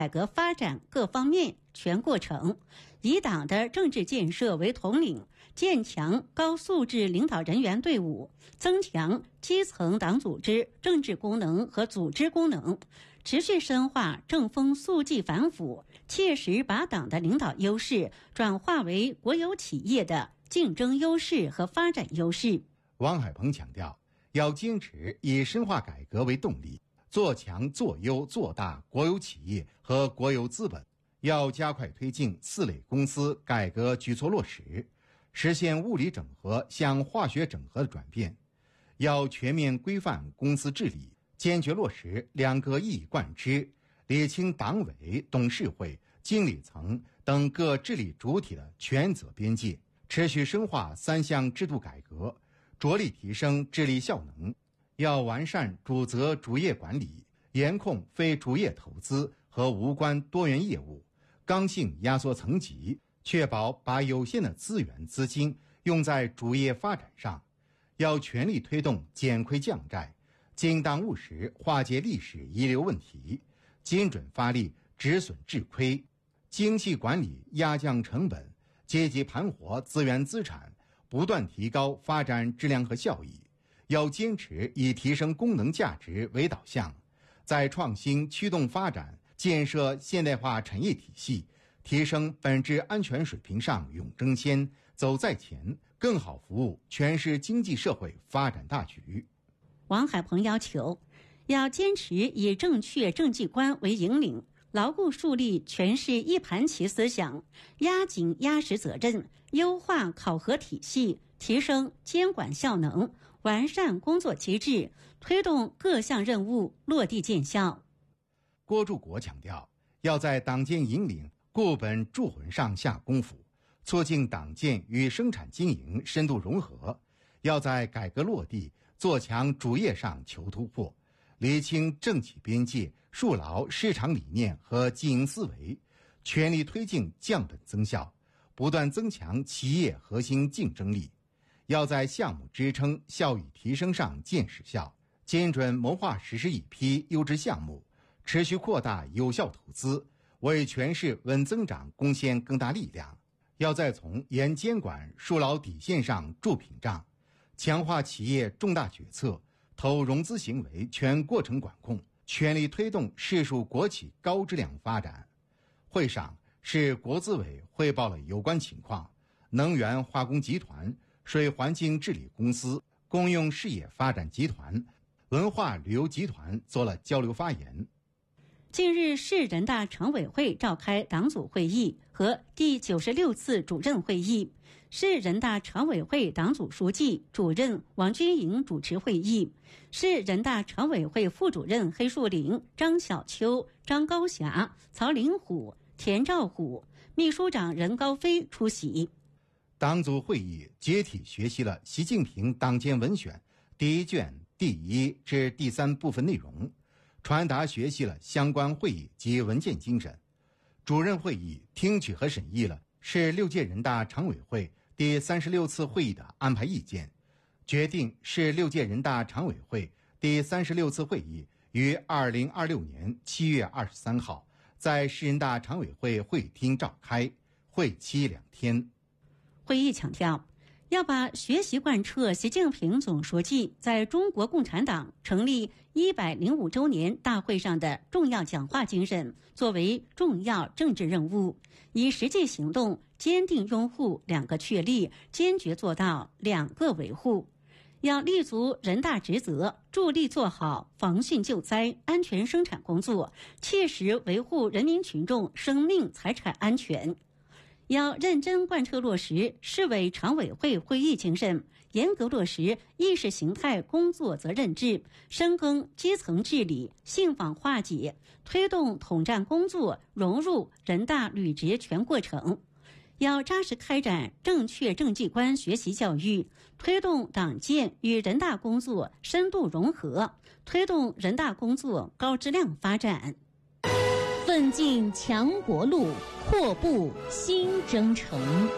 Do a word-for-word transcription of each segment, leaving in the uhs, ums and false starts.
改革发展各方面全过程，以党的政治建设为统领，建强高素质领导人员队伍，增强基层党组织政治功能和组织功能，持续深化正风肃纪反腐，切实把党的领导优势转化为国有企业的竞争优势和发展优势。 王海鹏强调，要坚持以深化改革为动力，做强做优做大国有企业和国有资本，要加快推进四类公司改革举措落实，实现物理整合向化学整合的转变，要全面规范公司治理，坚决落实两个一以贯之，理清党委、董事会、经理层等各治理主体的权责边界，持续深化三项制度改革，着力提升治理效能。要完善主责主业管理，严控非主业投资和无关多元业务，刚性压缩层级，确保把有限的资源资金用在主业发展上。要全力推动减亏降债，精当务实化解历史遗留问题，精准发力止损治亏，精细管理压降成本，积极盘活资源资产，不断提高发展质量和效益。要坚持以提升功能价值为导向，在创新驱动发展、建设现代化产业体系、提升本质安全水平上勇争先、走在前，更好服务全市经济社会发展大局。 王海鹏要求，要坚持以正确政绩观为引领，牢固树立全市一盘棋思想，压紧压实责任，优化考核体系，提升监管效能，完善工作机制，推动各项任务落地见效。 郭柱国强调，要在党建引领、固本铸魂上下功夫，促进党建与生产经营深度融合，要在改革落地、做强主业上求突破，厘清政企边界，树牢市场理念和经营思维，全力推进降本增效，不断增强企业核心竞争力。要在项目支撑、效益提升上见实效，精准谋划实施一批优质项目，持续扩大有效投资，为全市稳增长贡献更大力量。要在从严监管、树牢底线上筑屏障，强化企业重大决策、投融资行为全过程管控，全力推动市属国企高质量发展。会上，市国资委汇报了有关情况，能源化工集团、水环境治理公司、公用事业发展集团、文化旅游集团做了交流发言。 近日，市人大常委会召开党组会议和第九十六次主任会议，市人大常委会党组书记、主任王军营主持会议，市人大常委会副主任黑树林、张小秋、张高霞、曹林虎、田兆虎，秘书长任高飞出席。 党组会议解体学习了习近平党建文选第一卷第一至第三部分内容，传达学习了相关会议及文件精神。主任会议听取和审议了市六届人大常委会第三十六次会议的安排意见，决定市六届人大常委会第三十六次会议于二零二六年七月二十三号在市人大常委会会议厅召开，会期两天。 会议强调，要把学习贯彻习近平总书记在中国共产党成立一百零五周年大会上的重要讲话精神作为重要政治任务，以实际行动坚定拥护两个确立，坚决做到两个维护。要立足人大职责，助力做好防汛救灾、安全生产工作，切实维护人民群众生命财产安全。要认真贯彻落实市委常委会会议精神，严格落实意识形态工作责任制，深耕基层治理，信访化解，推动统战工作融入人大履职全过程。要扎实开展正确政绩观学习教育，推动党建与人大工作深度融合，推动人大工作高质量发展。 奋进强国路，阔步新征程。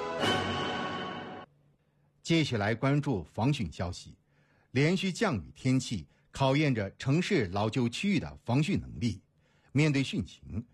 接下来关注防汛消息。连续降雨天气考验着城市老旧区域的防汛能力。面对汛情，